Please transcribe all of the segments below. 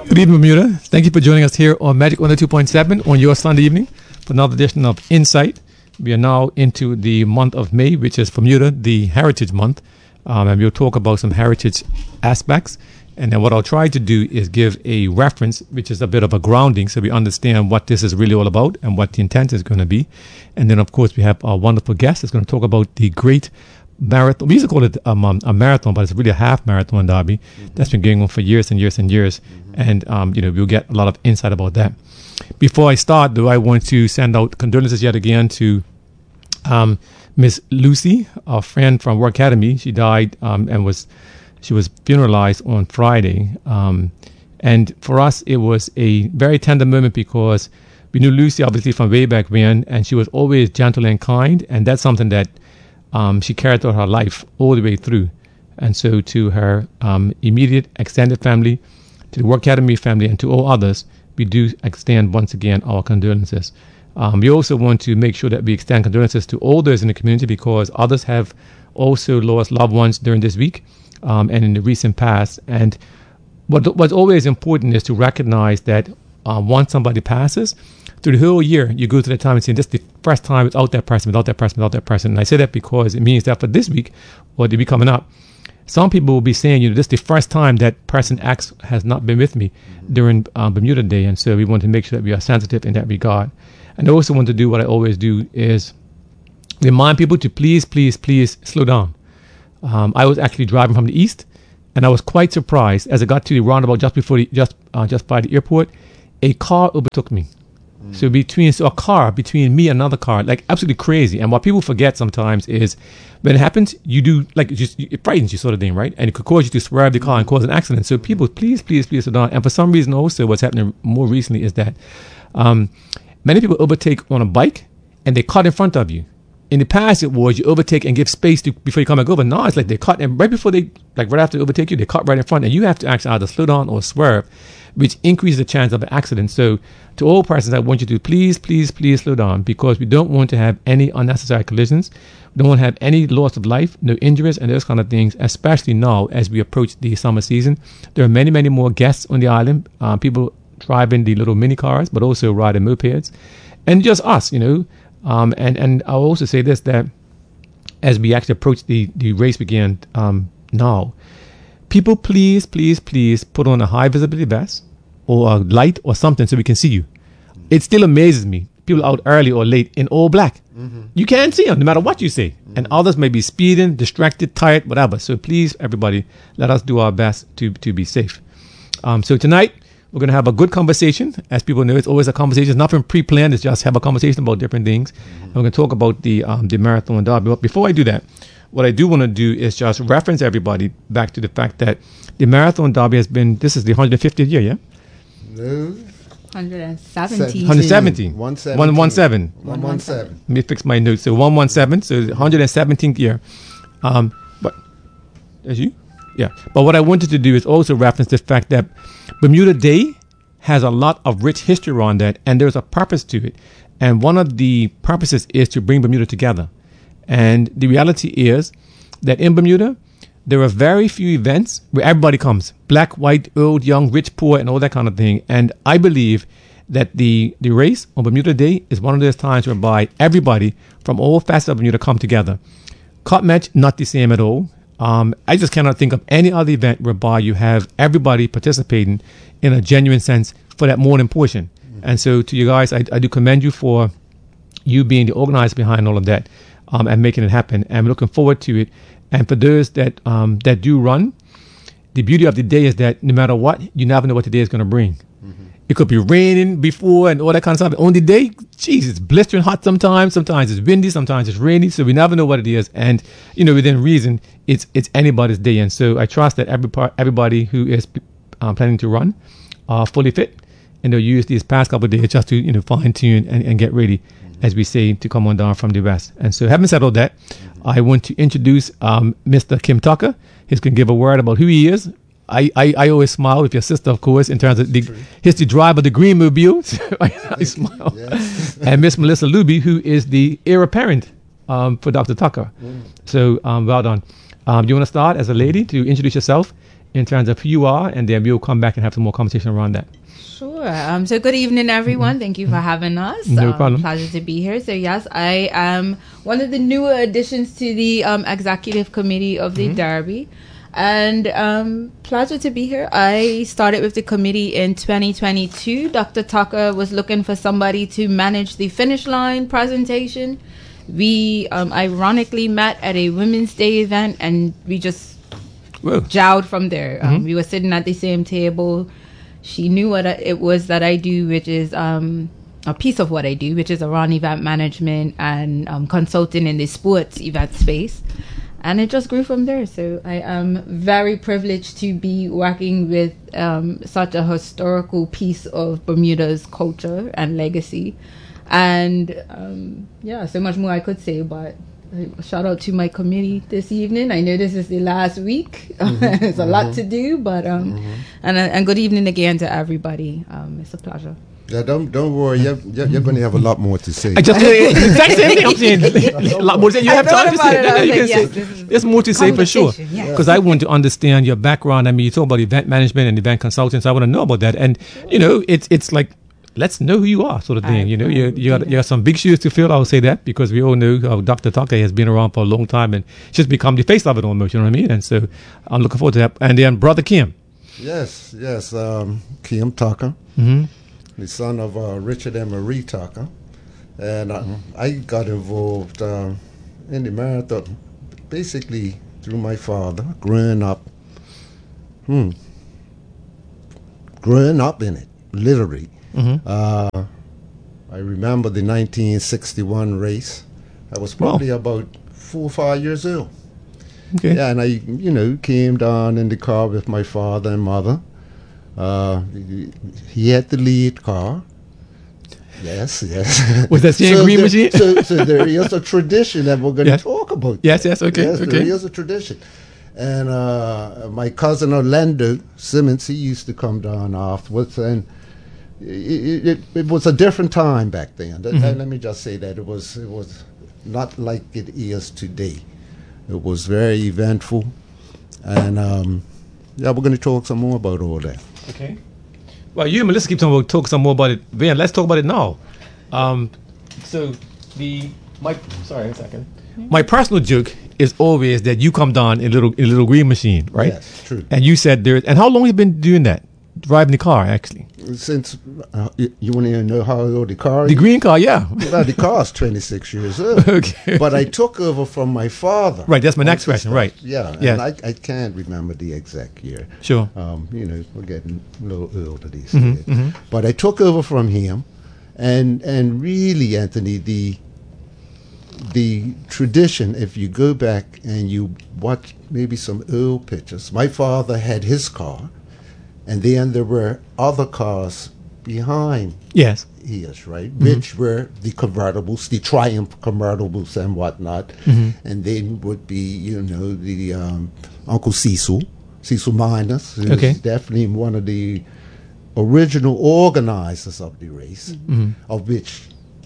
Good evening, Bermuda. Thank you for joining us here on Magic 102.7 on your Sunday evening for another edition of Insight. We are now into the month of May, which is Bermuda, the Heritage Month, and we'll talk about some heritage aspects. And then what I'll try to do is give a reference, which is a bit of a grounding, so we understand what this is really all about and what the intent is going to be. And then, of course, we have our wonderful guest that's going to talk about the great marathon. We used to call it a marathon, but it's really a half marathon derby that's been going on for years and years and years. And we'll get a lot of insight about that. Before I start, though, I want to send out condolences yet again to Miss Lucy, our friend from Work Academy. She died she was funeralized on Friday. And for us, it was a very tender moment because we knew Lucy obviously from way back when, and she was always gentle and kind, and that's something that she carried throughout her life all the way through. And so to her immediate extended family, to the Work Academy family, and to all others, we do extend once again our condolences. We also want to make sure that we extend condolences to all those in the community because others have also lost loved ones during this week and in the recent past. And what's always important is to recognize that once somebody passes, through the whole year, you go through that time and say, this is the first time without that person, without that person, without that person. And I say that because it means that for this week, or the week coming up, some people will be saying, this is the first time that person X has not been with me during Bermuda Day. And so we want to make sure that we are sensitive in that regard. And I also want to do what I always do is remind people to please, please, please slow down. I was actually driving from the east, and I was quite surprised as I got to the roundabout just by the airport, a car overtook me. So a car between me and another car, like absolutely crazy. And what people forget sometimes is when it happens, you do it frightens you sort of thing, right? And it could cause you to swerve the car and cause an accident. So people, please, please, please slow down. And for some reason also what's happening more recently is that many people overtake on a bike and they cut in front of you. In the past, it was you overtake and give space before you come back over. Now it's like they cut, and right before right after they overtake you, they cut right in front, and you have to actually either slow down or swerve, which increases the chance of an accident. So to all persons, I want you to please, please, please slow down because we don't want to have any unnecessary collisions. We don't want to have any loss of life, no injuries, and those kind of things, especially now as we approach the summer season. There are many, many more guests on the island, people driving the little mini cars, but also riding mopeds, and just us, And I'll also say this, that as we actually approach the race begin now, people please, please, please put on a high visibility vest or a light or something so we can see you. It still amazes me. People out early or late in all black. You can't see them no matter what you say. And others may be speeding, distracted, tired, whatever. So please, everybody, let us do our best to be safe. So tonight, we're going to have a good conversation. As people know, it's always a conversation. It's nothing pre-planned. It's just have a conversation about different things. And we're going to talk about the Marathon Derby. But before I do that, what I do want to do is just reference everybody back to the fact that the Marathon Derby this is the 150th year, yeah? No. 117. 117. 117. 117. Let me fix my notes. So 117. So the 117th year. But, that's you? Yeah. But what I wanted to do is also reference the fact that Bermuda Day has a lot of rich history around that, and there's a purpose to it. And one of the purposes is to bring Bermuda together. And the reality is that in Bermuda, there are very few events where everybody comes. Black, white, old, young, rich, poor, and all that kind of thing. And I believe that the race on Bermuda Day is one of those times whereby everybody from all facets of Bermuda come together. Cup match, not the same at all. I just cannot think of any other event whereby you have everybody participating in a genuine sense for that morning portion. And so to you guys, I do commend you for you being the organizer behind all of that and making it happen. And I'm looking forward to it. And for those that do run, the beauty of the day is that no matter what, you never know what the day is going to bring. It could be raining before and all that kind of stuff. On the day, geez, it's blistering hot sometimes. Sometimes it's windy. Sometimes it's rainy. So we never know what it is. And, within reason, it's anybody's day. And so I trust that everybody who is planning to run are fully fit. And they'll use these past couple of days just to, fine tune and get ready, as we say, to come on down from the west. And so having said all that, I want to introduce Mr. Kim Tucker. He's going to give a word about who he is. I always smile with your sister, of course, in terms of he's the driver of the Green Mobile. So I smile. Yes. And Miss Melissa Luby, who is the heir apparent for Dr. Tucker. So well done. Do you want to start as a lady to introduce yourself in terms of who you are, and then we'll come back and have some more conversation around that. Sure. So good evening, everyone. Thank you for having us. No problem. Pleasure to be here. So yes, I am one of the newer additions to the executive committee of the Derby. And pleasure to be here. I started with the committee in 2022. Dr. Tucker was looking for somebody to manage the finish line presentation. We ironically met at a Women's Day event, and we just jowled from there. We were sitting at the same table. She knew what it was that I do, which is a piece of what I do, which is around event management and consulting in the sports event space. And it just grew from there. So I am very privileged to be working with such a historical piece of Bermuda's culture and legacy. And so much more I could say, but shout out to my committee this evening. I know this is the last week. There's a lot to do, but and good evening again to everybody. It's a pleasure. Yeah, don't worry. You're going to have a lot more to say. I just exact same thing I'm saying. A lot more to say. You have time to say. There's more to say for sure. Because I want to understand your background. I mean, you talk about event management and event consultants. I want to know about that. And it's like, let's know who you are, sort of thing. You got some big shoes to fill. I would say that, because we all know Dr. Tucker has been around for a long time and she's become the face of it almost. You know what I mean? And so I'm looking forward to that. And then Brother Kim. Yes. Kim Tucker, the son of Richard and Marie Tucker, and I got involved in the marathon basically through my father. Growing up in it, literally. I remember the 1961 race. I was probably about 4 or 5 years old. Okay. Yeah, and I, came down in the car with my father and mother. He had the lead car. Yes. Was that seeing green machine? so there is a tradition that we're going to talk about. Yes, okay. Yes, there is a tradition. And my cousin Orlando Simmons, he used to come down afterwards, and it was a different time back then. Let me just say that it was not like it is today. It was very eventful, and we're going to talk some more about all that. Okay. Well, you and Melissa keep talking some more about it. Van, let's talk about it now. Sorry, a second. My personal joke is always that you come down in a little green machine, right? Yes, true. And you said and how long have you been doing that? Driving the car, actually. Since you want to know how old the car is? The green car, yeah. Well, the car's 26 years old. Okay. But I took over from my father. Right, that's my next question, right. Yeah, yes. And I can't remember the exact year. Sure. We're getting a little older these days. But I took over from him, and really, Anthony, the tradition, if you go back and you watch maybe some old pictures, my father had his car, and then there were other cars behind his, right? Which were the convertibles, the Triumph convertibles and whatnot. And then would be, the Uncle Cecil Miners, who's definitely one of the original organizers of the race, of which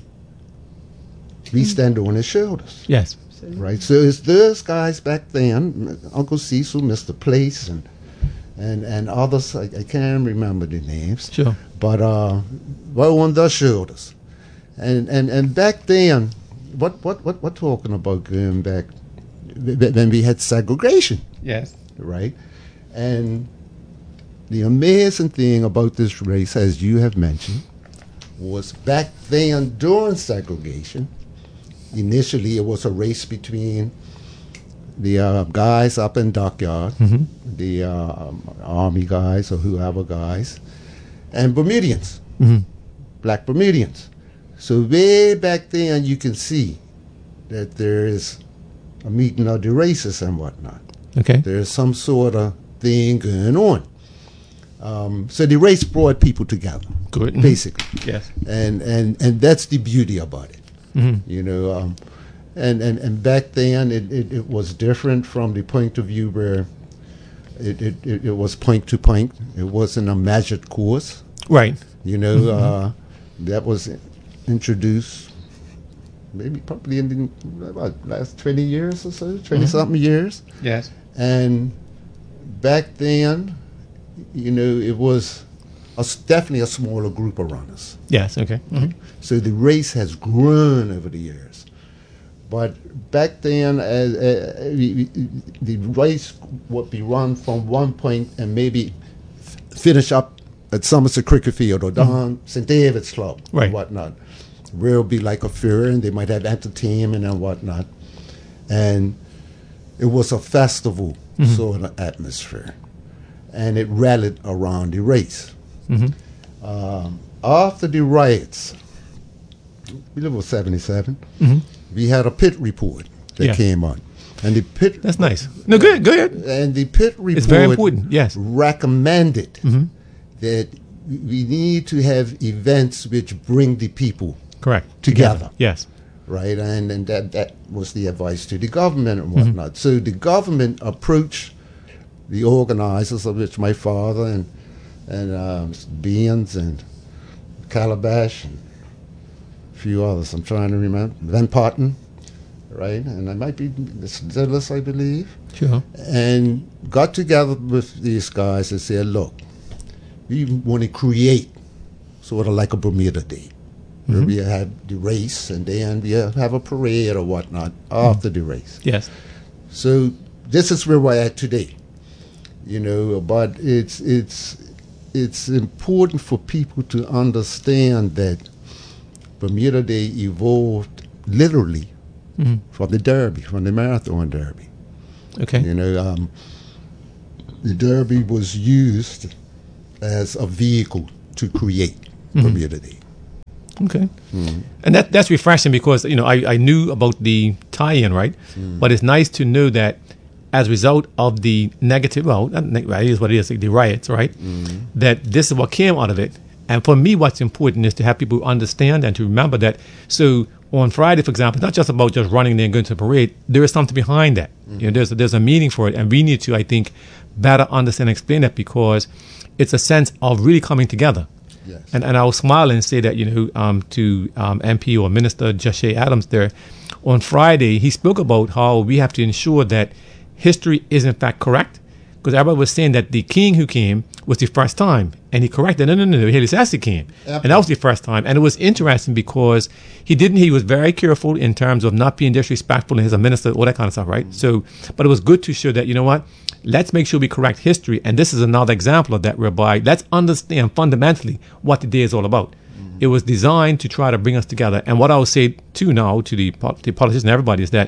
we stand on his shoulders. Yes. Right? So it's those guys back then, Uncle Cecil, Mr. Place, and others, I can't remember the names. Sure. But were on their shoulders. And back then, what talking about going back when we had segregation. Yes. Right? And the amazing thing about this race, as you have mentioned, was back then during segregation, initially it was a race between the guys up in Dockyard, the Army guys or whoever guys, and Bermudians, black Bermudians. So way back then you can see that there is a meeting of the races and whatnot. Okay. There's some sort of thing going on. So the race brought people together. Good. Basically. Yes. And that's the beauty about it. And back then it was different from the point of view where it was point to point. It wasn't a measured course. Right. That was introduced maybe probably in the last 20 years or so, 20-something years. Yes. And back then, it was definitely a smaller group of runners. Yes. Okay. Mm-hmm. So the race has grown over the years. But back then, the race would be run from one point and maybe finish up at Somerset Cricket Field or down St. David's Club Right. and whatnot. Where it would be like a fair, and they might have entertainment and whatnot. And it was a festival sort of atmosphere. And it rallied around the race. After the riots, we live with 77, we had a pit report that came on. And the pit... That's nice. No, go ahead. And the pit report... It's very important, yes. ...recommended that we need to have events which bring the people together. Yes. Right? And that was the advice to the government and whatnot. So the government approached the organizers, of which my father and Beans and Calabash and a few others, I'm trying to remember, Van Patten, right? And I might be Zillis, I believe. Sure. And got together with these guys and said, look, we want to create sort of like a Bermuda Day. Where we have the race and then we have a parade or whatnot after the race. Yes. So this is where we're at today. But it's important for people to understand that Bermuda Day evolved literally from the Derby, from the Marathon Derby. Okay. The Derby was used as a vehicle to create Bermuda Day. Okay. And that's refreshing because, I knew about the tie-in, right? But it's nice to know that as a result of the negative, it is what it is, like the riots, right? That this is what came out of it. And for me, what's important is to have people understand and to remember that. So on Friday, for example, it's not just about just running there and going to the parade. There is something behind that. There's a meaning for it. And we need to, I think, better understand and explain that because it's a sense of really coming together. Yes. And I'll smile and say that, to MP or Minister Jashay Adams there, on Friday, he spoke about how we have to ensure that history is in fact correct. Because everybody was saying that the king who came was the first time. And he corrected, no, Haile Selassie came. Yep. And that was the first time. And it was interesting because he was very careful in terms of not being disrespectful as a minister, all that kind of stuff, right? So, but it was good to show that, let's make sure we correct history. And this is another example of that, whereby let's understand fundamentally what the day is all about. It was designed to try to bring us together. And what I will say too now to the politicians and everybody is that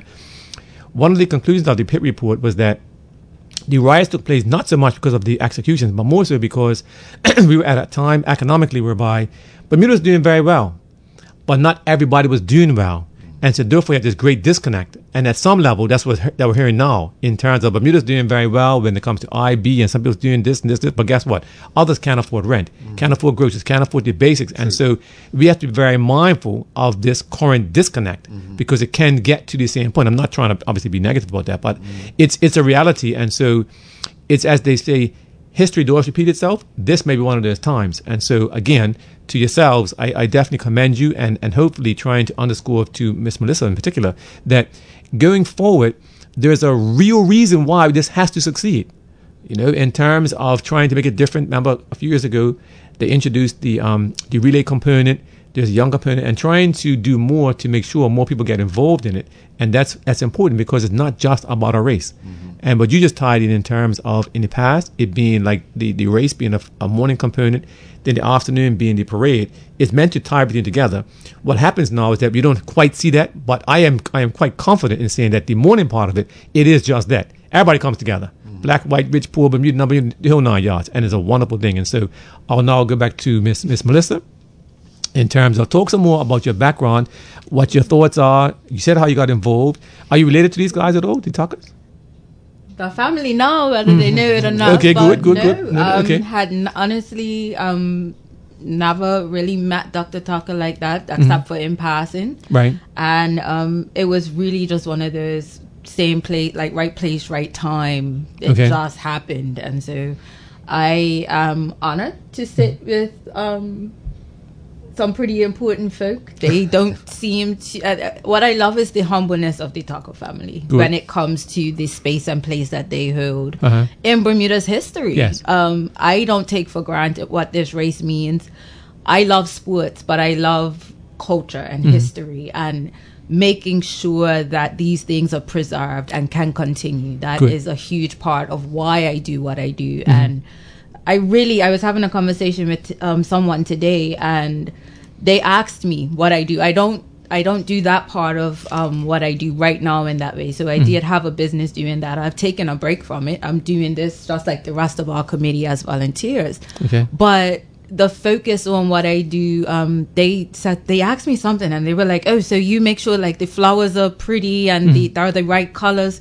one of the conclusions of the pit report was that the riots took place not so much because of the executions, but more so because we were at a time economically whereby Bermuda was doing very well, but not everybody was doing well. And so therefore you had this great disconnect. And at some level, that's what that we're hearing now in terms of Bermuda's doing very well when it comes to IB and some people's doing this and this. But guess what? Others can't afford rent, can't afford groceries, can't afford the basics. And so we have to be very mindful of this current disconnect because it can get to the same point. I'm not trying to obviously be negative about that, but it's a reality. And so it's, as they say, history does repeat itself. This may be one of those times. And so again, to yourselves, I definitely commend you and hopefully trying to underscore to Miss Melissa in particular that going forward, there's a real reason why this has to succeed. In terms of trying to make it different. Remember, a few years ago, they introduced the relay component. There's a young component, and trying to do more to make sure more people get involved in it. And that's important because it's not just about a race. And but you just tied it in terms of in the past, it being like the race being a morning component, then the afternoon being the parade. It's meant to tie everything together. What happens now is that we don't quite see that, but I am quite confident in saying that the morning part of it is just that. Everybody comes together. Black, white, rich, poor, Bermuda, number, the whole 9 yards. And it's a wonderful thing. And so I'll now go back to Miss Melissa in terms of talk some more about your background, what your thoughts are. You said how you got involved. Are you related to these guys at all, the Tuckers? The family now, whether they know it or not. Okay, but good. No, had honestly never really met Dr. Tucker like that, except for in passing. Right. And it was really just one of those same place, like right place, right time. It just happened. And so I am honored to sit with some pretty important folk. They don't seem to. What I love is the humbleness of the Tucker family Good. when it comes to the space and place that they hold Uh-huh. in Bermuda's history. Yes. I don't take for granted what this race means. I love sports, but I love culture and history and making sure that these things are preserved and can continue. That Good. is a huge part of why I do what I do. And I was having a conversation with someone today, and they asked me what I do. I don't do that part of what I do right now in that way. So I did have a business doing that. I've taken a break from it. I'm doing this just like the rest of our committee as volunteers. Okay. But the focus on what I do, they asked me something, and they were like, "Oh, so you make sure like the flowers are pretty and they're the right colors."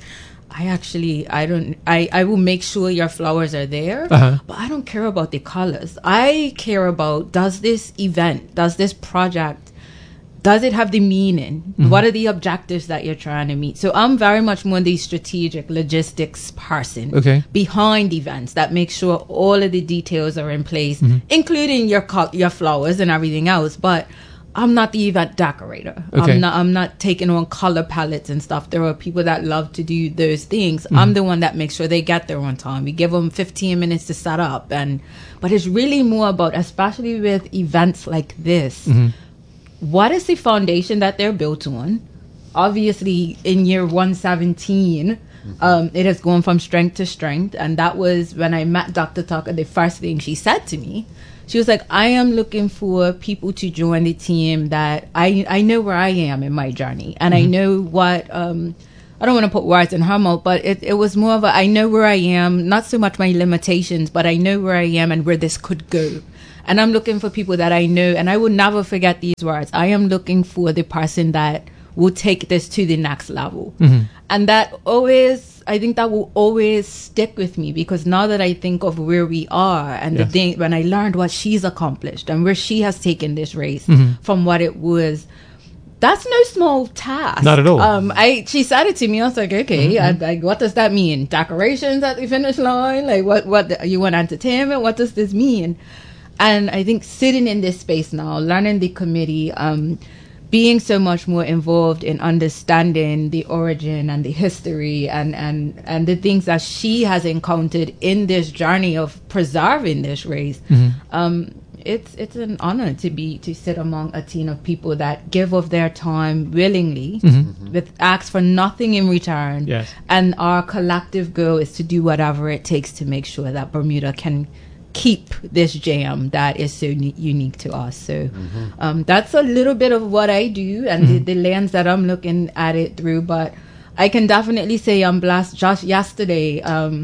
I will make sure your flowers are there, but I don't care about the colors. I care about, does this project, does it have the meaning? What are the objectives that you're trying to meet? So I'm very much more the strategic logistics person behind events that makes sure all of the details are in place, including your flowers and everything else. But I'm not the event decorator. Okay. I'm not taking on color palettes and stuff. There are people that love to do those things. I'm the one that makes sure they get there on time. We give them 15 minutes to set up, but it's really more about, especially with events like this, what is the foundation that they're built on? Obviously, in year 117, it has gone from strength to strength, and that was when I met Dr. Tucker. The first thing she said to me, she was like, I am looking for people to join the team that I know where I am in my journey. And I know what, I don't want to put words in her mouth, but it was more of a, I know where I am, not so much my limitations, but I know where I am and where this could go. And I'm looking for people that I know, and I will never forget these words. I am looking for the person that will take this to the next level. And that always, I think that will always stick with me, because now that I think of where we are and the thing, when I learned what she's accomplished and where she has taken this race from what it was, that's no small task. Not at all. She said it to me. I was like, okay, what does that mean? Decorations at the finish line? Like, what you want entertainment? What does this mean? And I think sitting in this space now, learning the committee, being so much more involved in understanding the origin and the history and the things that she has encountered in this journey of preserving this race, it's an honor to sit among a team of people that give of their time willingly, with ask for nothing in return. Yes. And our collective goal is to do whatever it takes to make sure that Bermuda can keep this jam that is so unique to us. So that's a little bit of what I do and the lens that I'm looking at it through. But I can definitely say I'm blessed. Just yesterday,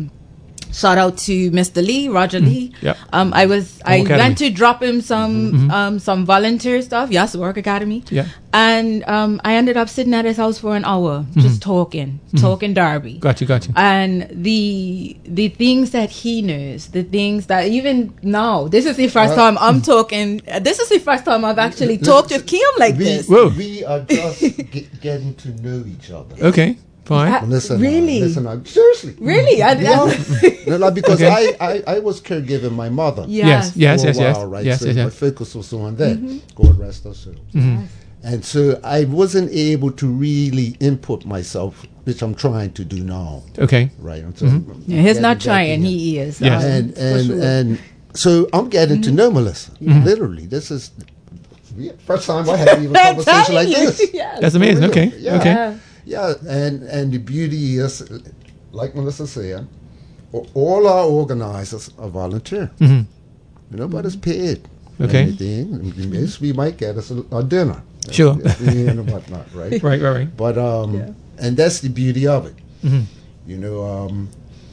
shout out to Mr. Lee, Roger Lee. Yep. I Academy. went to drop him some volunteer stuff. Yes, Work Academy. Yeah. And I ended up sitting at his house for an hour, just talking Derby. Got you. And the things that he knows, the things that even now, this is the first time I'm talking. This is the first time I've actually talked with Kim like this. Whoa. We are just getting to know each other. Okay. Fine. Listen, really? Seriously. Really? No, like, because Okay. I was caregiving my mother. Yes. Yes. for a while, right? So my focus was on that. God rest her soul. And so I wasn't able to really input myself, which I'm trying to do now. Okay. Right. And so Yeah, he's not trying. He is. Yes. And so I'm getting to know Melissa. Literally, this is the first time I had even a I'm conversation like telling you. this. Yes. That's amazing. For real. Okay. Yeah. Okay. Yeah, and the beauty is, like Melissa said, all our organizers are volunteer. Nobody's paid. Okay. Anything. Yes, we might get us a dinner. Sure. And whatnot, right? Right. But and that's the beauty of it. You know,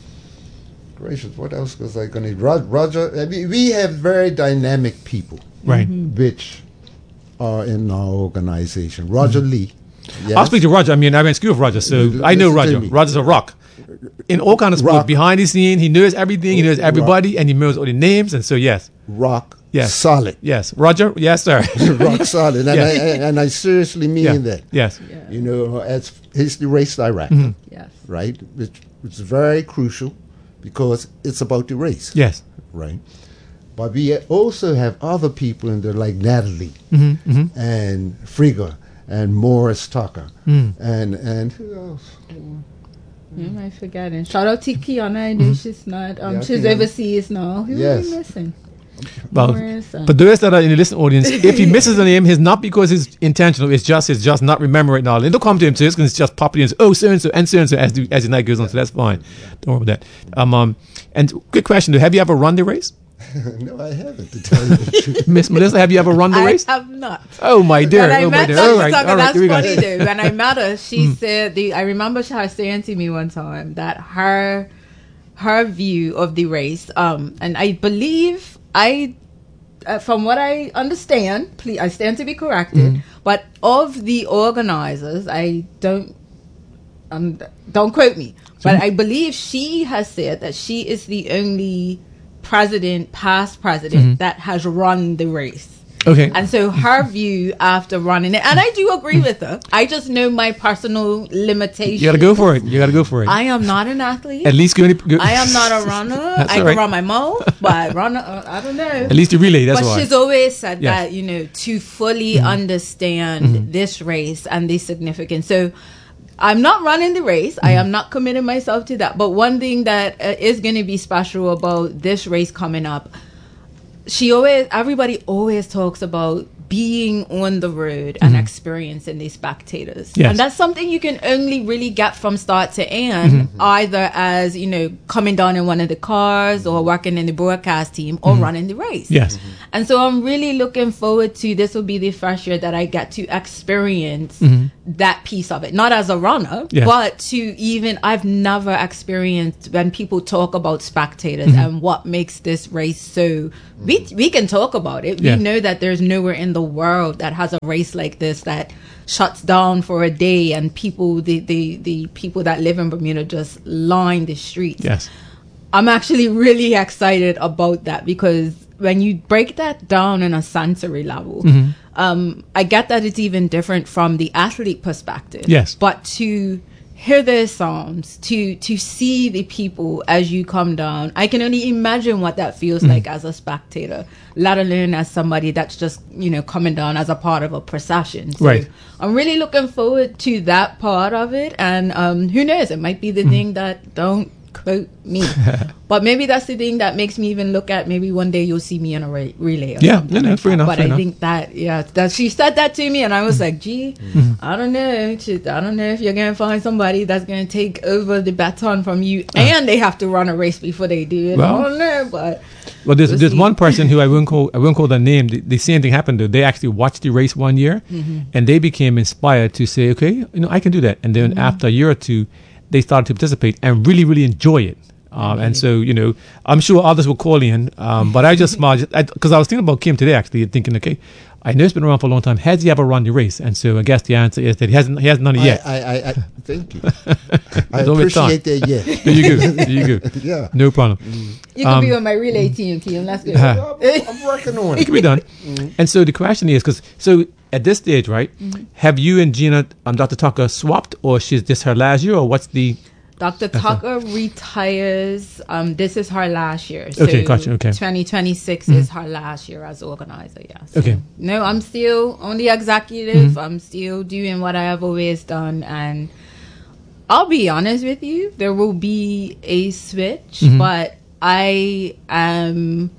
gracious, what else was I going to? Roger. I mean, we have very dynamic people, Right. which are in our organization. Roger Lee. Yes. I'll speak to Roger. I mean, I went to school with Roger, so I know Listen to Roger. me. Roger's a rock. In all kinds of sports, Rock. behind the scene, he knows everything. He knows everybody, and he knows all the names. And so, yes, Rock. Yes. Solid. yes, Roger, yes, sir. Rock solid. And, Yes. I seriously mean that. Yes, You know, as he's the race director, Yes. right? Which is very crucial because it's about the race, yes, right? But we also have other people in there like Natalie and Frigga and Morris Tucker and who else? Who am I forgetting? Shout out to Kiana. I know she's not. She's Kiana. overseas now. Who are we missing? Well, Morris, but the rest that are in the listening audience, if he misses the name, it's not because it's intentional. It's just not remembering it now. It'll come to him, so it's just pop it in. Oh, so and so and so and so as the night goes on. So that's fine. Don't worry about that. And quick question: have you ever run the race? No, I haven't, to tell you the truth. Miss Melissa, have you ever run the race? I have not. Oh my dear! When I Oh my met dear! Dr. All right, Tucker, all right. that's Here we go. funny though. When I met her, she said, I remember her saying to me one time that her view of the race, and I believe from what I understand, please, I stand to be corrected, but of the organizers, I don't quote me, but I believe she has said that she is the only past president that has run the race. Okay. And so her view after running it, and I do agree with her, I just know my personal limitations. You got to go for it. You got to go for it. I am not an athlete. At least go. I am not a runner. That's I all can right. run my mouth, but runner, I don't know. At least you relay. That's But why. she's always said Yes. that, to fully understand this race and the significance. So I'm not running the race. I am not committing myself to that. But one thing that is going to be special about this race coming up, everybody always talks about being on the road and experiencing the spectators. Yes. And that's something you can only really get from start to end, either as, coming down in one of the cars or working in the broadcast team or running the race. Yes. And so I'm really looking forward to, this will be the first year that I get to experience that piece of it. Not as a runner, Yes. but I've never experienced when people talk about spectators and what makes this race so, we can talk about it. Yes. We know that there's nowhere in the world that has a race like this that shuts down for a day and people, the people that live in Bermuda just line the streets. Yes. I'm actually really excited about that because when you break that down in a sensory level, I get that it's even different from the athlete perspective. Yes. But to hear their sounds, to see the people as you come down, I can only imagine what that feels like as a spectator, let alone as somebody that's just, coming down as a part of a procession. So Right. I'm really looking forward to that part of it. And who knows, it might be the thing that don't quote me. But maybe that's the thing that makes me even look at, maybe one day you'll see me in a relay or Yeah, something no, like fair that. enough, But fair I enough. think that she said that to me and I was like, gee, I don't know. I don't know if you're going to find somebody that's going to take over the baton from you and they have to run a race before they do it. Well, I don't know, but Well, there's see. one person who I won't call their name. The same thing happened. Though. They actually watched the race one year, and they became inspired to say, okay, I can do that. And then after a year or two, they started to participate and really, really enjoy it. And so, I'm sure others will call in. But I just smiled because I was thinking about Kim today, actually, thinking, okay, I know it's been around for a long time. Has he ever run the race? And so I guess the answer is that he hasn't done it yet. I thank you. I It's always time. appreciate that. Yeah. There you go. There you go. Yeah. No problem. you can be on my relay team, Kim. Let's go. I'm working on It it. can be done. And so the question is, so at this stage, right, have you and Gina, Dr. Tucker, swapped, or she's this her last year, or what's the... Dr. Tucker retires. This is her last year. So Okay, gotcha, okay. 2026 is her last year as organizer, yes. Okay. No, I'm still on the executive. I'm still doing what I have always done. And I'll be honest with you, there will be a switch, but I am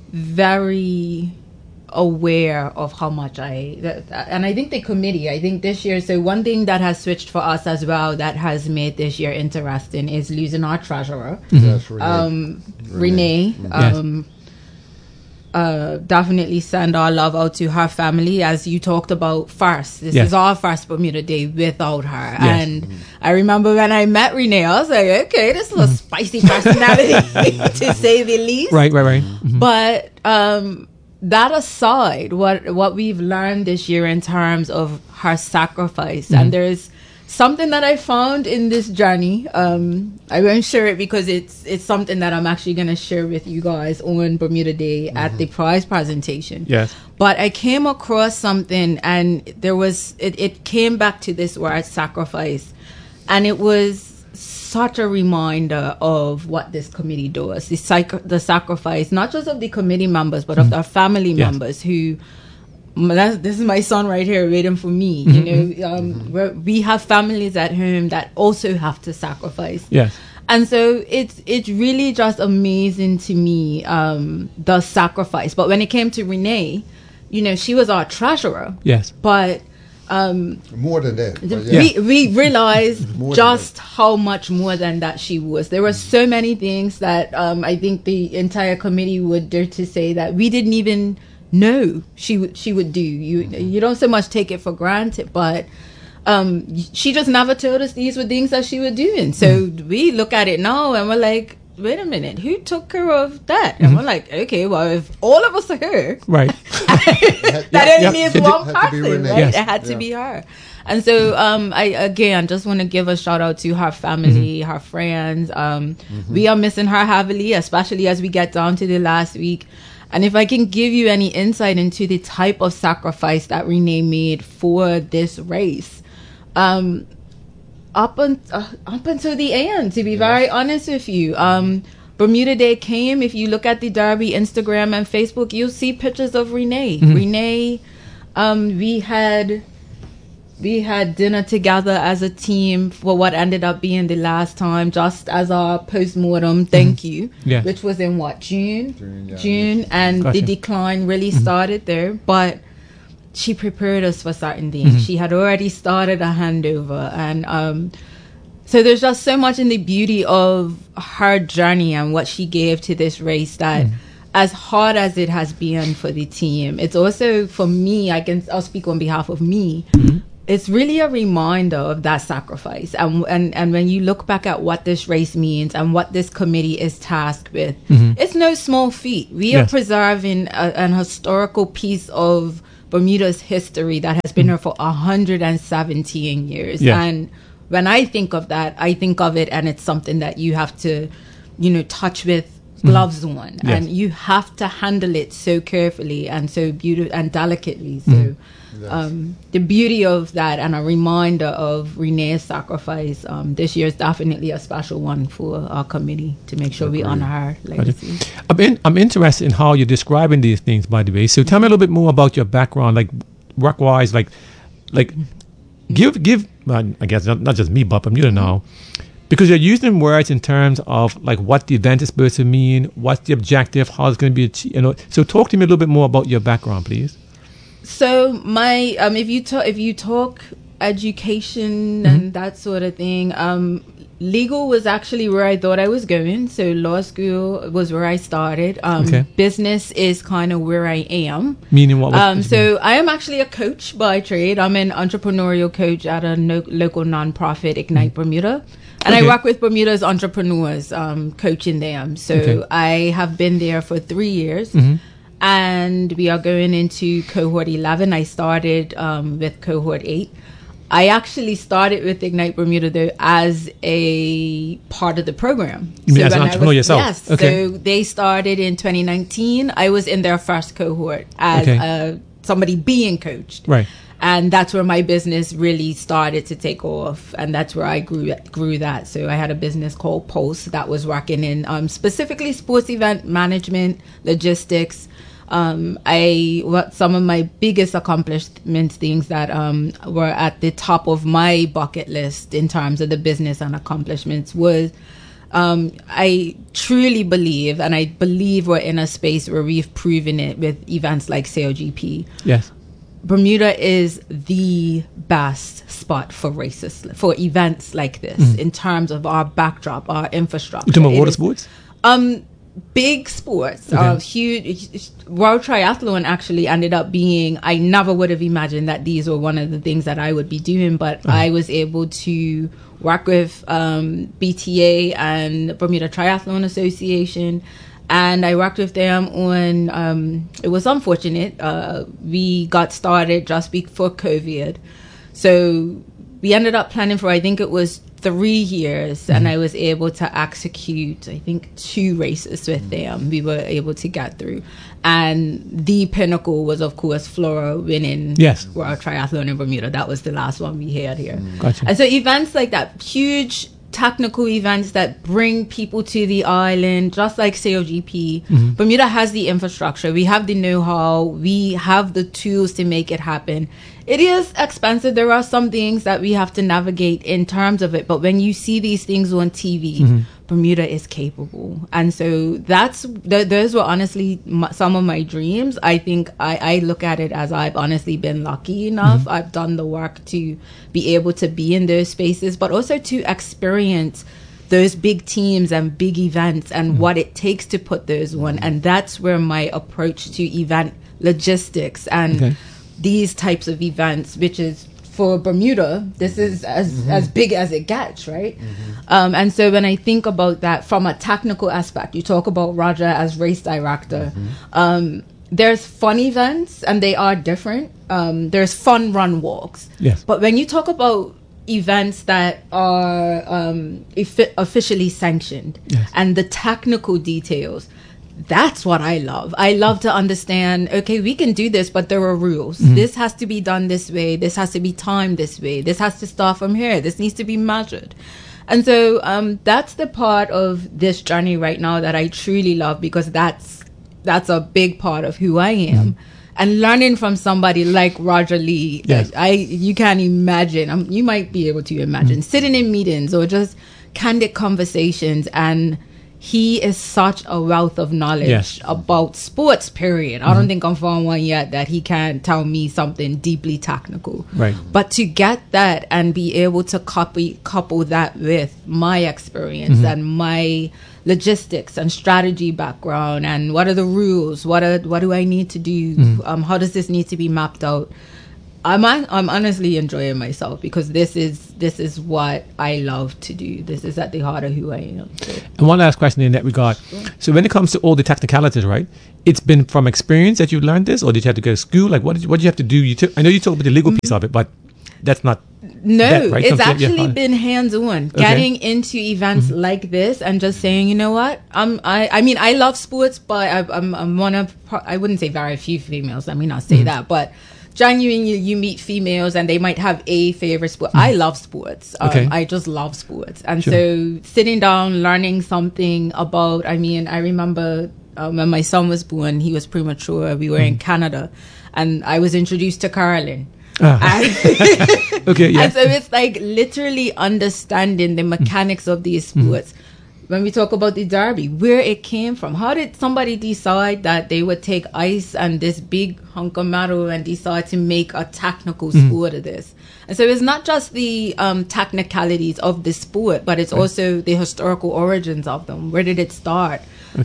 very aware of how much and I think the committee, I think this year, so one thing that has switched for us as well that has made this year interesting is losing our treasurer, That's Renee. Renee. Definitely send our love out to her family, as you talked about first. This Yes. is our first Bermuda Day without her. Yes. And I remember when I met Renee, I was like, okay, this is a spicy personality to say the least. Right. But that aside, what we've learned this year in terms of her sacrifice, and there's something that I found in this journey. I won't share it because it's something that I'm actually going to share with you guys on Bermuda Day at the prize presentation. Yes. But I came across something, and it came back to this word sacrifice, and it was such a reminder of what this committee does. The sacrifice, not just of the committee members, but of their family members who. This is my son right here waiting for me. You know, we have families at home that also have to sacrifice. Yes. And so it's really just amazing to me, the sacrifice. But when it came to Renee, you know, she was our treasurer. Yes. But more than that. we realized just how much more than that she was. There were so many things that I think the entire committee would dare to say that we didn't even know she would do. You don't so much take it for granted, but she just never told us these were things that she would do. And so we look at it now and we're like, wait a minute, who took care of that? And we're like, okay, well, if all of us are her, right, that only means one person, right? Yes. It had to be her. And so I again just want to give a shout out to her family, her friends. We are missing her heavily, especially as we get down to the last week. And if I can give you any insight into the type of sacrifice that Renee made for this race, up until the end, to be very honest with you, Bermuda Day came. If you look at the Derby Instagram and Facebook, you'll see pictures of Renee. Renee, we had dinner together as a team for what ended up being the last time, just as our post-mortem thank you, which was in what, June, and the decline really started there. But she prepared us for certain things. She had already started a handover, and so there's just so much in the beauty of her journey and what she gave to this race that as hard as it has been for the team, it's also for me, I'll speak on behalf of me, it's really a reminder of that sacrifice. And when you look back at what this race means and what this committee is tasked with, it's no small feat. We are preserving an historical piece of Bermuda's history that has been here for 117 years. And when I think of that, I think of it, and it's something that you have to, touch with gloves on, and you have to handle it so carefully and so beautifully and delicately. So the beauty of that, and a reminder of Renee's sacrifice, this year is definitely a special one for our committee to make sure we honor her legacy. I'm interested in how you're describing these things, by the way. So tell me a little bit more about your background, like work-wise, like give I guess not just me, but Bermuda now, because you're using words in terms of like what the event is supposed to mean, what's the objective, how it's going to be achieved. So talk to me a little bit more about your background, please. So my if you talk education and that sort of thing, legal was actually where I thought I was going. So law school was where I started. Business is kind of where I am. Meaning what? So I am actually a coach by trade. I'm an entrepreneurial coach at a local nonprofit, Ignite Bermuda. And I work with Bermuda's entrepreneurs, coaching them. So I have been there for 3 years. And we are going into cohort 11. I started with cohort 8. I actually started with Ignite Bermuda, though, as a part of the program. You mean as an entrepreneur yourself? Yes. So they started in 2019. I was in their first cohort as somebody being coached. Right. And that's where my business really started to take off. And that's where I grew that. So I had a business called Pulse that was working in specifically sports event management, logistics. Some of my biggest accomplishments, things that were at the top of my bucket list in terms of the business and accomplishments was I truly believe, and I believe we're in a space where we've proven it with events like SailGP. Yes. Bermuda is the best spot for events like this in terms of our backdrop, our infrastructure. You're talking about water sports? Big sports, huge. World Triathlon actually ended up being, I never would have imagined that these were one of the things that I would be doing, but I was able to work with BTA and Bermuda Triathlon Association, and I worked with them on, it was unfortunate, we got started just before COVID, so we ended up planning for, I think it was 3 years, and I was able to execute, I think, 2 races with them. We were able to get through. And the pinnacle was, of course, Flora winning World Triathlon in Bermuda. That was the last one we had here. Gotcha. And so events like that, huge technical events that bring people to the island, just like COGP. Bermuda has the infrastructure. We have the know-how. We have the tools to make it happen. It is expensive. There are some things that we have to navigate in terms of it. But when you see these things on TV, Bermuda is capable. And so those were honestly some of my dreams. I think I look at it as I've honestly been lucky enough. I've done the work to be able to be in those spaces, but also to experience those big teams and big events and what it takes to put those on. And that's where my approach to event logistics and these types of events, which is for Bermuda, this is as big as it gets, right? And so when I think about that from a technical aspect, you talk about Roger as race director. There's fun events, and they are different. There's fun run walks. Yes. But when you talk about events that are officially sanctioned and the technical details, that's what I love. I love to understand, okay, we can do this, but there are rules. This has to be done this way. This has to be timed this way. This has to start from here. This needs to be measured. And so that's the part of this journey right now that I truly love, because that's a big part of who I am. And learning from somebody like Roger Lee, you can't imagine. You might be able to imagine sitting in meetings or just candid conversations, and he is such a wealth of knowledge about sports, period. I don't think I'm found one yet that he can't tell me something deeply technical. Right. But to get that and be able to couple that with my experience and my logistics and strategy background, and what are the rules? What do I need to do? How does this need to be mapped out? I'm honestly enjoying myself, because this is what I love to do. This is at the heart of who I am. And one last question in that regard. So when it comes to all the technicalities, right? It's been from experience that you've learned this, or did you have to go to school? Like, what did you have to do? I know you talked about the legal piece of it, but that's not. No, right? It's actually been hands-on. Getting into events like this and just saying, you know what? I mean, I love sports, but I'm one of, I wouldn't say very few females. I mean, not say that, but genuinely, you meet females and they might have a favorite sport. I love sports. I just love sports. And so sitting down, learning something about, I mean, I remember when my son was born, he was premature. We were in Canada, and I was introduced to curling. And so it's like literally understanding the mechanics of these sports. When we talk about the Derby, where it came from, how did somebody decide that they would take ice and this big hunk of metal and decide to make a technical sport of this? And so it's not just the technicalities of the sport, but it's also the historical origins of them. Where did it start?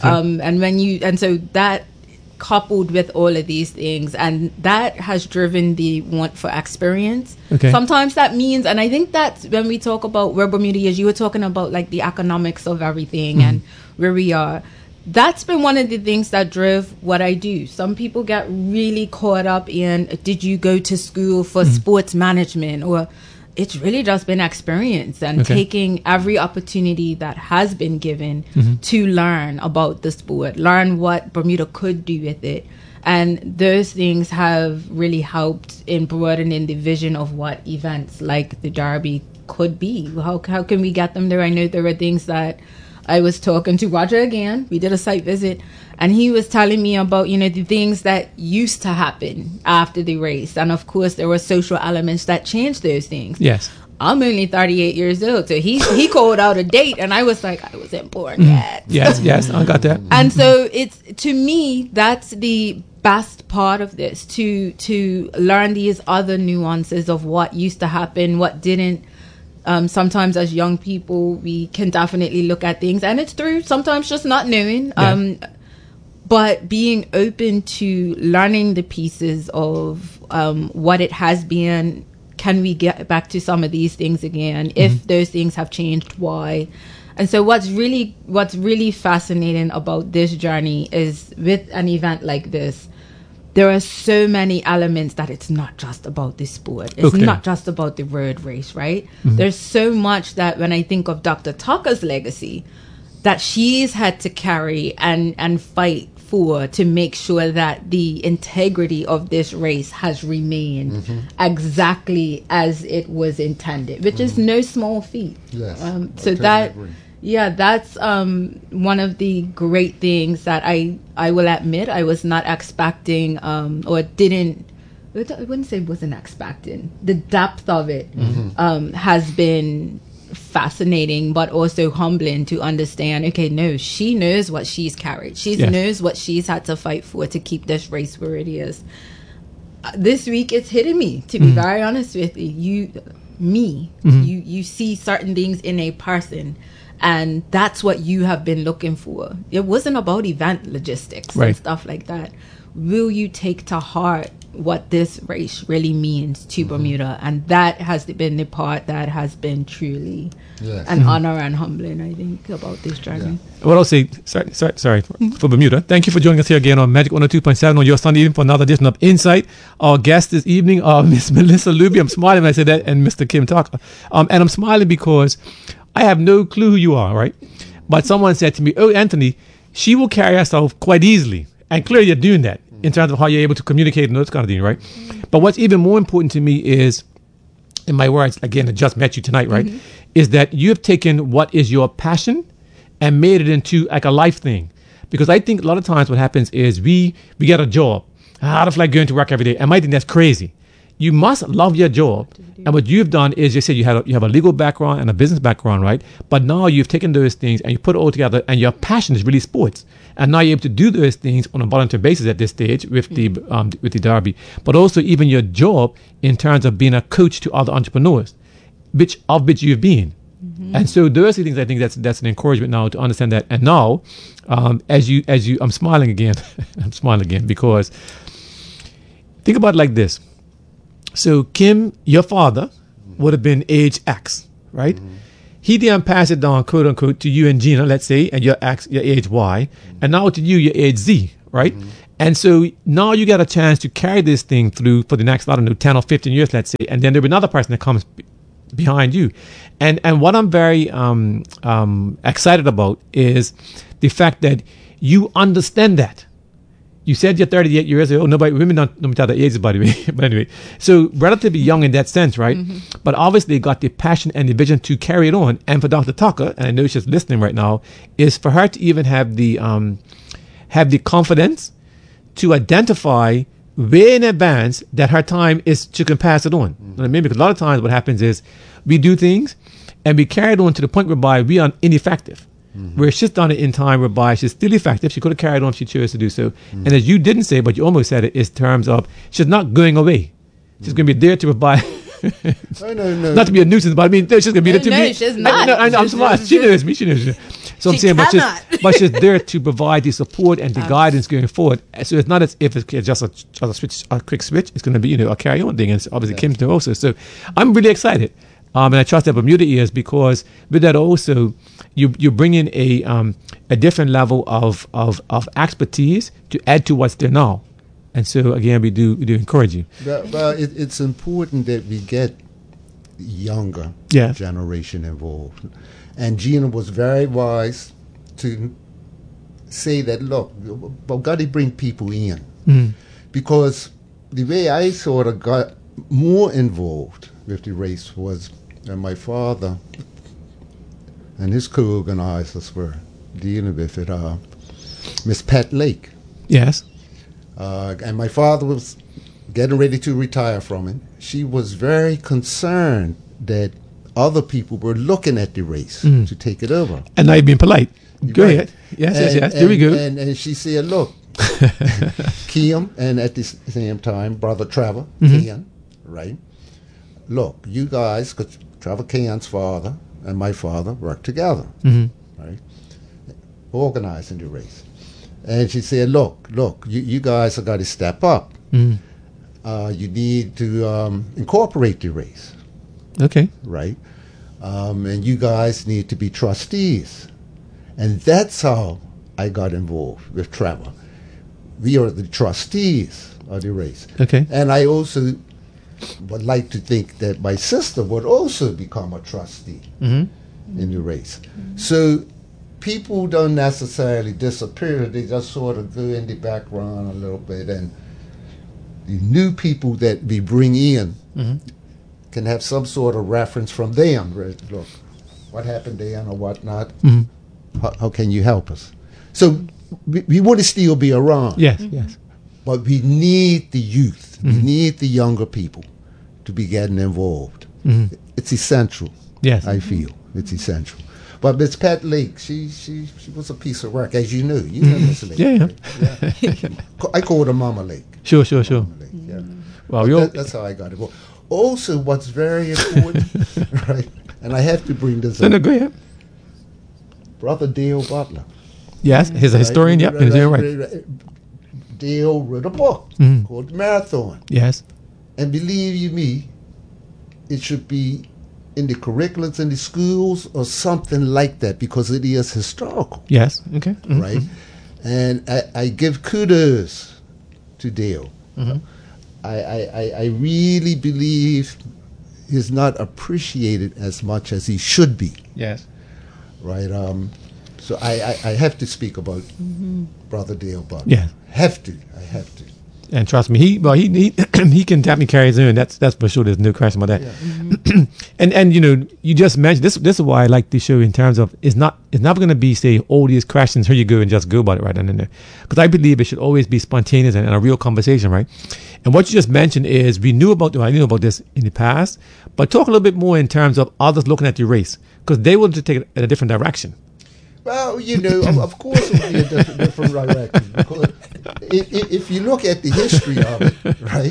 And so that coupled with all of these things, and that has driven the want for experience. Sometimes that means, and I think that's when we talk about where Bermuda is, you were talking about like the economics of everything and where we are. That's been one of the things that drove what I do. Some people get really caught up in, did you go to school for sports management? Or it's really just been experience and taking every opportunity that has been given to learn about the sport, learn what Bermuda could do with it. And those things have really helped in broadening the vision of what events like the Derby could be. How can we get them there? I know there are things that I was talking to Roger again. We did a site visit, and he was telling me about, you know, the things that used to happen after the race. And of course, there were social elements that changed those things. Yes. I'm only 38 years old, so he called out a date, and I was like, I wasn't born yet. Yes, I got that. And so it's, to me, that's the best part of this, to learn these other nuances of what used to happen, what didn't. Sometimes as young people, we can definitely look at things, and it's through sometimes just not knowing, but being open to learning the pieces of what it has been. Can we get back to some of these things again? If those things have changed, why? And so what's really fascinating about this journey is, with an event like this, there are so many elements that it's not just about the sport. It's not just about the road race, right? There's so much that when I think of Dr. Tucker's legacy, that she's had to carry and fight for to make sure that the integrity of this race has remained exactly as it was intended, which is no small feat. Yes. So totally that, agree. yeah, that's one of the great things that I will admit I was not expecting, or didn't. I wouldn't say wasn't expecting. The depth of it has been fascinating, but also humbling to understand. Okay, no, she knows what she's carried. She knows what she's had to fight for to keep this race where it is. This week, it's hitting me. To be very honest with you, you see certain things in a person, and that's what you have been looking for. It wasn't about event logistics and stuff like that. Will you take to heart what this race really means to Bermuda? And that has been the part that has been truly an honor and humbling, I think, about this journey. Well, I'll say, sorry for Bermuda. Thank you for joining us here again on Magic 102.7 on your Sunday evening for another edition of Insight. Our guest this evening are Miss Melissa Luby. I'm smiling when I say that, and Mr. Kim Tucker. And I'm smiling because I have no clue who you are, right? But someone said to me, "Oh, Anthony, she will carry herself quite easily." And clearly you're doing that in terms of how you're able to communicate and those kind of things, right? But what's even more important to me is, in my words, again, I just met you tonight, right? Is that you have taken what is your passion and made it into like a life thing. Because I think a lot of times what happens is we get a job. I don't feel like going to work every day. I might think that's crazy. You must love your job. And what you've done is you said you have a legal background and a business background, right? But now you've taken those things and you put it all together, and your passion is really sports. And now you're able to do those things on a volunteer basis at this stage with the Derby. But also even your job in terms of being a coach to other entrepreneurs, which you've been. And so those are things I think that's an encouragement now to understand that. And now, as you, I'm smiling again. I'm smiling again because think about it like this. So Kim, your father would have been age X, right? He then passed it down, quote unquote, to you and Gina, let's say, and your age Y, and now to you, your age Z, right? And so now you get a chance to carry this thing through for the next, I don't know, 10 or 15 years, let's say, and then there'll be another person that comes behind you. And what I'm very excited about is the fact that you understand that. You said you're 38 years old. Women don't tell their ages, by the way. But anyway, so relatively young in that sense, right? But obviously they got the passion and the vision to carry it on. And for Dr. Tucker, and I know she's listening right now, is for her to even have the confidence to identify way in advance that her time is, she can pass it on. You know what I mean? Because a lot of times what happens is we do things and we carry it on to the point whereby we are ineffective. Where she's done it in time whereby she's still effective. She could have carried on if she chose to do so. And as you didn't say, but you almost said it, is terms of she's not going away. She's going to be there to provide. No. Not to be a nuisance, but I mean, she's going to be there to No, she's not. I'm smart. She knows me. She knows me. So I'm saying, but she's there to provide the support and the guidance going forward. So it's not as if it's just a quick switch. It's going to be, a carry on thing. And it's obviously Kim's doing also. So I'm really excited. And I trust that Bermuda is, because with that also you bring in a different level of expertise to add to what's there now. And so again, we do encourage you. Well, it's important that we get the younger generation involved. And Gina was very wise to say that, look, we've got to bring people in. Because the way I sort of got more involved with the race was my father and his co-organizers were dealing with it, Miss Pat Lake. Yes. And my father was getting ready to retire from it. She was very concerned that other people were looking at the race to take it over. And now you're being polite. Go ahead. Yes. Here we go. And she said, look, Kim, and at the same time, Brother Trevor Ken, right? Look, you guys, because Trevor Ken's father and my father worked together, right? Organizing the race. And she said, look, you guys have got to step up. You need to incorporate the race. Okay. Right? And you guys need to be trustees. And that's how I got involved with Trevor. We are the trustees of the race. Okay. And I also would like to think that my sister would also become a trustee in the race. So people don't necessarily disappear. They just sort of go in the background a little bit, and the new people that we bring in can have some sort of reference from them. Right? Look, what happened then or whatnot? How can you help us? So we want to still be around. Yes, yes. But we need the youth. We need the younger people to be getting involved. It's essential. Yes. I feel it's essential. But Miss Pat Lake, she was a piece of work, as you knew. You know Miss Lake. Yeah, yeah. Right? Yeah. I called her Mama Lake. Sure. Mama Lake, yeah. Well, That's how I got it. Well, also, what's very important, right? And I have to bring this no, up. go ahead. Brother Dale Butler. Yes, he's a historian. Yep, he's right. Dale wrote a book called Marathon. Yes. And believe you me, it should be in the curriculums in the schools or something like that because it is historical. Yes. Okay. Right? And I give kudos to Dale. I really believe he's not appreciated as much as he should be. Yes. Right? So I have to speak about Brother Dale Butler. Yeah. I have to. And trust me, he can definitely carry his own. That's for sure. There's no question about that. Yeah. And you just mentioned this. This is why I like the show in terms of it's not going to be say all these questions. Here you go and just go about it right then and there. Because I believe it should always be spontaneous and a real conversation, right? And what you just mentioned is I knew about this in the past, but talk a little bit more in terms of others looking at the race because they wanted to take it in a different direction. Well, of course it would be a different direction because if you look at the history of it, right,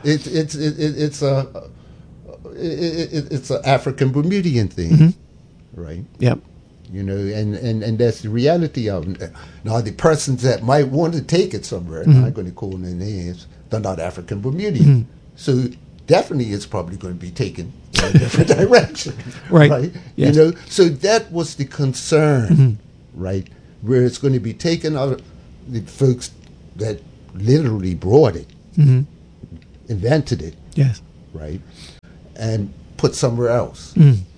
it's an African Bermudian thing, right? Yep. And that's the reality of it. Now, the persons that might want to take it somewhere, I'm not going to call their names, they're not African Bermudian. So definitely it's probably going to be taken in a different direction. Right? Yes. So that was the concern, right? Where it's going to be taken out of the folks that literally brought it, invented it, yes, right, and put somewhere else.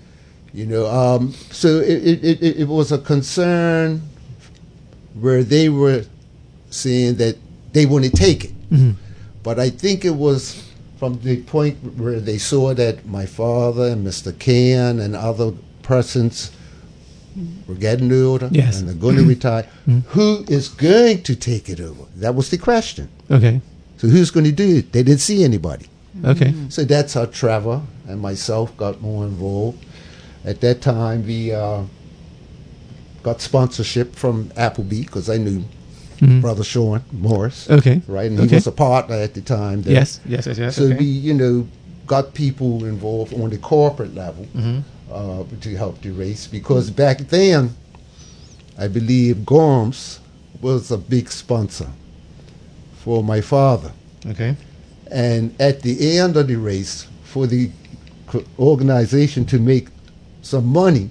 So it was a concern where they were saying that they want to take it, but I think it was from the point where they saw that my father and Mr. Can and other persons were getting older and they're going to retire. Who is going to take it over? That was the question. Okay. So who's going to do it? They didn't see anybody. Okay. So that's how Trevor and myself got more involved. At that time, we got sponsorship from Appleby because I knew Brother Sean Morris. Okay. Right, and he was a partner at the time. There. Yes. So we, got people involved on the corporate level to help the race because back then, I believe Gorms was a big sponsor for my father. Okay. And at the end of the race, for the organization to make some money,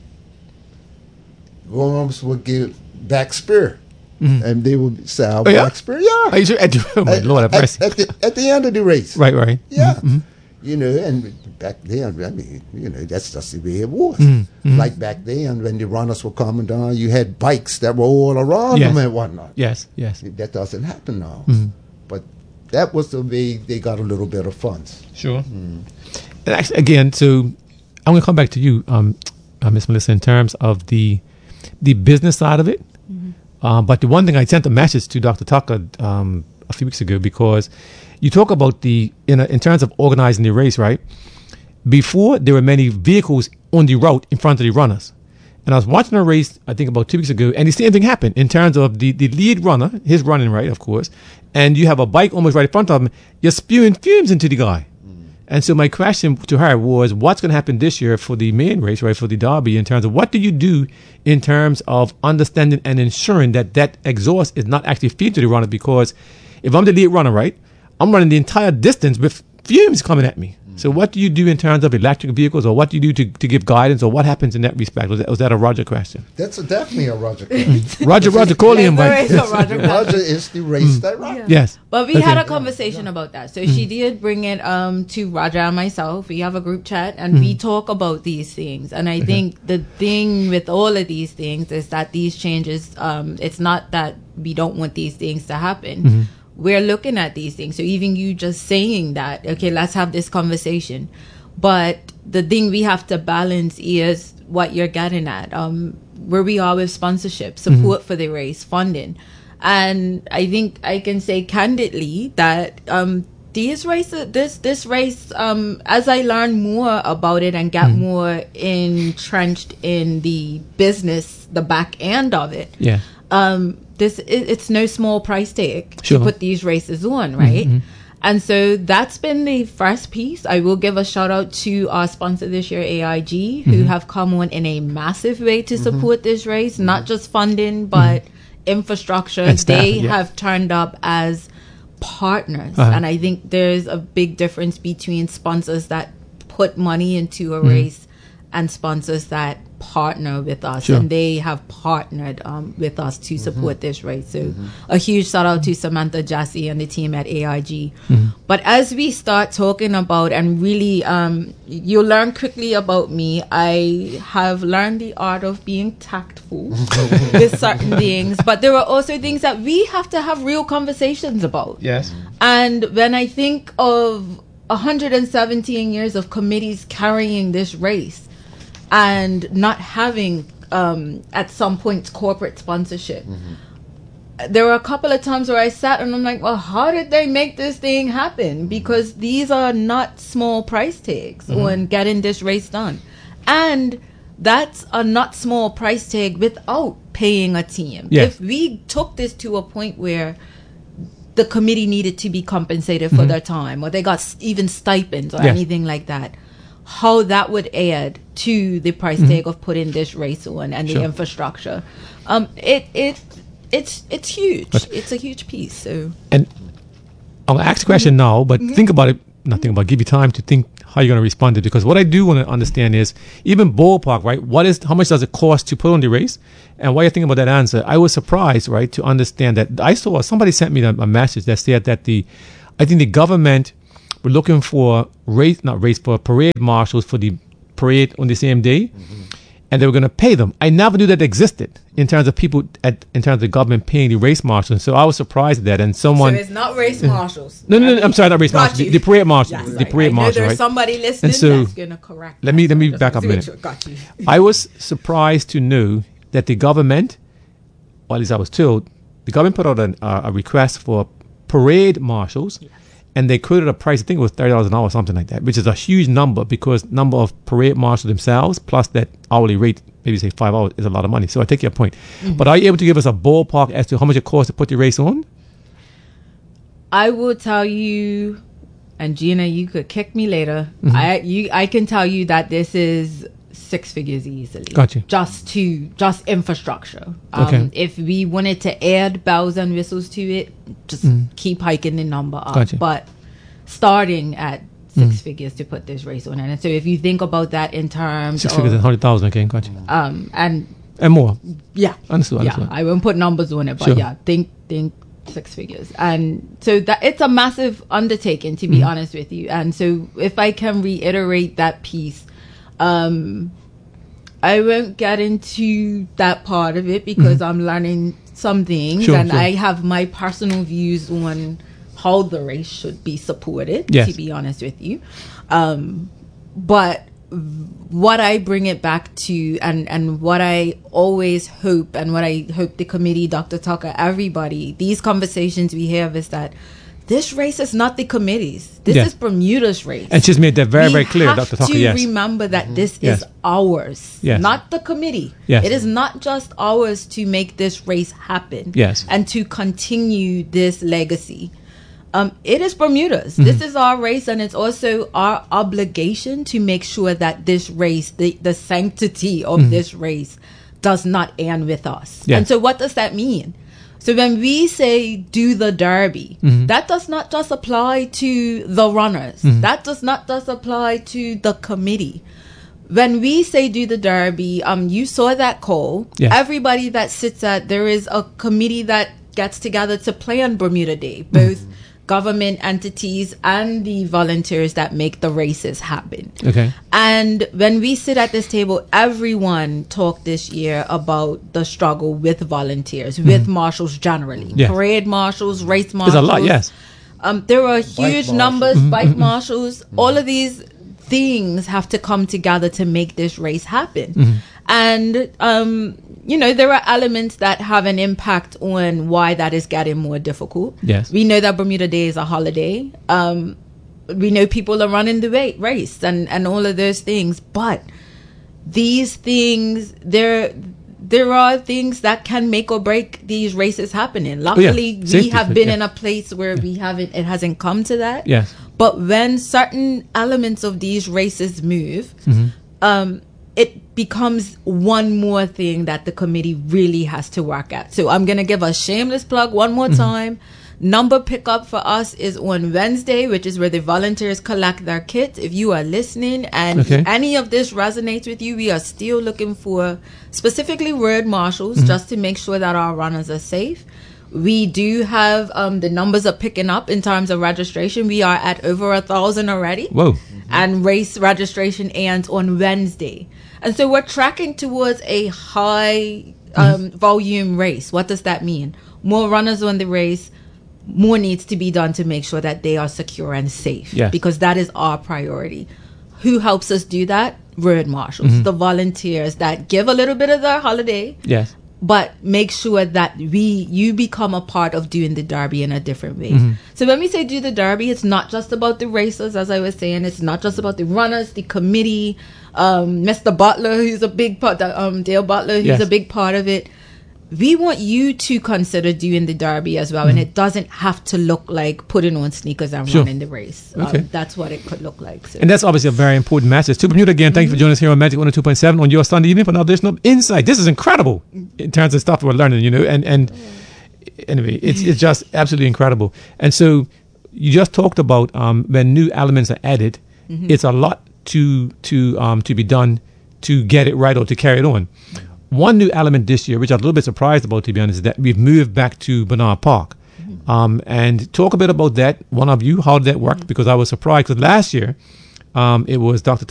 Gorms would give back spear. And they would sell back spear. Yeah. Oh, my Lord have mercy. At the end of the race. Right. Yeah. And back then, I mean, that's just the way it was. Like back then, when the runners were coming down, you had bikes that were all around them and whatnot. Yes. That doesn't happen now. But that was the way they got a little bit of funds. Sure. And actually, again, so I'm going to come back to you, Miss Melissa, in terms of the business side of it. But the one thing I sent a message to Dr. Tucker a few weeks ago because you talk about in terms of organizing the race, right? Before there were many vehicles on the route in front of the runners, and I was watching a race I think about 2 weeks ago, and the same thing happened in terms of the lead runner, his running right, of course, and you have a bike almost right in front of him, you're spewing fumes into the guy. And so my question to her was, what's going to happen this year for the main race, right, for the Derby, in terms of what do you do in terms of understanding and ensuring that exhaust is not actually feeding to the runner? Because if I'm the lead runner, right, I'm running the entire distance with fumes coming at me. So what do you do in terms of electric vehicles, or what do you do to give guidance, or what happens in that respect? Was that a Roger question? That's definitely a Roger question. Roger, call him. Roger is the race that Roger. Yes. But we had a conversation about that. So she did bring it to Roger and myself. We have a group chat and we talk about these things. And I think the thing with all of these things is that these changes, it's not that we don't want these things to happen. We're looking at these things. So even you just saying that, okay, let's have this conversation. But the thing we have to balance is what you're getting at, where we are with sponsorship, support for the race, funding. And I think I can say candidly that this race, as I learn more about it and get more entrenched in the business, the back end of it, it's no small price tag to put these races on, right? And so that's been the first piece. I will give a shout out to our sponsor this year, AIG, who have come on in a massive way to support this race, not just funding, but infrastructure. And staff, they have turned up as partners. And I think there's a big difference between sponsors that put money into a race and sponsors that partner with us, and they have partnered with us to support this race. So a huge shout out to Samantha Jassy and the team at AIG. But as we start talking about, and really you'll learn quickly about me, I have learned the art of being tactful with certain things, but there are also things that we have to have real conversations about. Yes. And when I think of 117 years of committees carrying this race, and not having, at some points, corporate sponsorship. There were a couple of times where I sat and I'm like, well, how did they make this thing happen? Because these are not small price tags on getting this race done. And that's a not small price tag without paying a team. If we took this to a point where the committee needed to be compensated for their time, or they got even stipends or anything like that, how that would add to the price tag of putting this race on and the infrastructure. It's huge. It's a huge piece. So, and I'll ask the question now, but think about it. Nothing about give you time to think how you're going to respond to it, because what I do want to understand is even ballpark, right? How much does it cost to put on the race? And while you're thinking about that answer, I was surprised, right, to understand that I saw somebody sent me a message that said that I think the government were looking for parade marshals for the parade on the same day, and they were going to pay them. I never knew that existed in terms of people in terms of the government paying the race marshals. So I was surprised at that. And someone, so it's not race marshals. No, I'm sorry, not race marshals. The parade marshals. Yes, the parade marshals. There's right? somebody listening and so, that's going to correct. Let me back up a minute. Got you. I was surprised to know that the government, or at least I was told, the government put out a request for parade marshals. Yes. And they quoted a price, I think it was $30 an hour or something like that, which is a huge number, because number of parade marshals themselves plus that hourly rate, maybe say 5 hours, is a lot of money. So I take your point. But are you able to give us a ballpark as to how much it costs to put the race on? I will tell you, and Gina, you could kick me later. I can tell you that this is 6 figures easily. Gotcha. Just infrastructure. Okay. If we wanted to add bells and whistles to it, just keep hiking the number up. Gotcha. But starting at 6 figures to put this race on. And so if you think about that in terms 6 of... 6 figures, 100,000, okay, gotcha. And more. Yeah. Understood. Yeah, I won't put numbers on it, but think 6 figures. And so that it's a massive undertaking, to be honest with you. And so if I can reiterate that piece, I won't get into that part of it because I'm learning some things, and I have my personal views on how the race should be supported, to be honest with you. But what I bring it back to, and what I always hope, and what I hope the committee, Dr. Tucker, everybody, these conversations we have, is that this race is not the committee's. This is Bermuda's race. And she's made that very, very clear, Dr. Tucker. We have to remember that this is ours, not the committee. Yes. It is not just ours to make this race happen and to continue this legacy. It is Bermuda's. This is our race, and it's also our obligation to make sure that this race, the sanctity of this race, does not end with us. And so what does that mean? So when we say do the Derby, that does not just apply to the runners. That does not just apply to the committee. When we say do the Derby, you saw that call. Yes. Everybody that sits at, there is a committee that gets together to plan Bermuda Day, both government entities and the volunteers that make the races happen. Okay. And when we sit at this table, everyone talked this year about the struggle with volunteers, with marshals generally, Yes. parade marshals, race marshals. There's a lot, yes. There are huge marshals. numbers, bike marshals. All of these things have to come together to make this race happen. And, there are elements that have an impact on why that is getting more difficult. Yes. We know that Bermuda Day is a holiday. We know people are running the race and all of those things. But these things, there are things that can make or break these races happening. Luckily, we Safety, have been yeah. in a place where it hasn't come to that. Yes. But when certain elements of these races move, it becomes one more thing that the committee really has to work at. So I'm going to give a shameless plug one more time. Number pickup for us is on Wednesday, which is where the volunteers collect their kits. If you are listening and any of this resonates with you, we are still looking for specifically word marshals just to make sure that our runners are safe. We do have the numbers are picking up in terms of registration. We are at over 1,000 already. Whoa. And race registration ends on Wednesday. And so we're tracking towards a high volume race. What does that mean? More runners on the race. More needs to be done to make sure that they are secure and safe. Yes. Because that is our priority. Who helps us do that? Road marshals, the volunteers that give a little bit of their holiday. Yes. But make sure that you become a part of doing the Derby in a different way. So when we say do the Derby, it's not just about the racers, as I was saying. It's not just about the runners, the committee, Mr. Butler, who's a big part, Dale Butler, who's a big part of it. We want you to consider doing the Derby as well. And it doesn't have to look like putting on sneakers and running the race. Okay. That's what it could look like. So. And that's obviously a very important message. To Bermuda again, thank you for joining us here on Magic 102.7 on your Sunday evening for another edition of Insight. This is incredible in terms of stuff we're learning, and anyway, it's just absolutely incredible. And so you just talked about when new elements are added, it's a lot to be done to get it right or to carry it on. One new element this year, which I'm a little bit surprised about, to be honest, is that we've moved back to Bernard Park. And talk a bit about that, one of you, how did that work? Because I was surprised, because last year it was Dr.